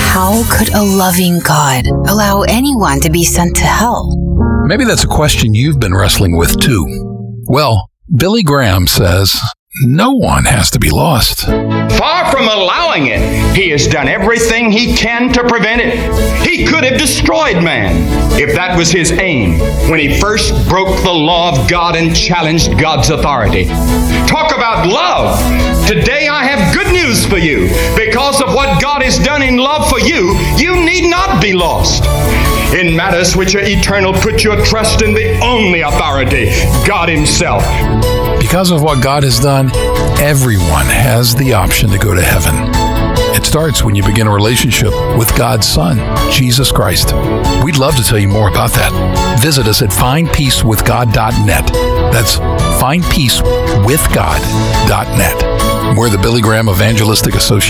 How could a loving God allow anyone to be sent to hell? Maybe that's a question you've been wrestling with too. Well, Billy Graham says no one has to be lost. Far from allowing it, he has done everything he can to prevent it. He could have destroyed man if that was his aim when he first broke the law of God and challenged God's authority. Talk about love. Today I have good news for you. Because of what God has done in love for you, you need not be lost. In matters which are eternal, put your trust in the only authority, God himself. Because of what God has done, everyone has the option to go to heaven. It starts when you begin a relationship with God's Son, Jesus Christ. We'd love to tell you more about that. Visit us at findpeacewithgod.net. That's findpeacewithgod.net. We're the Billy Graham Evangelistic Association.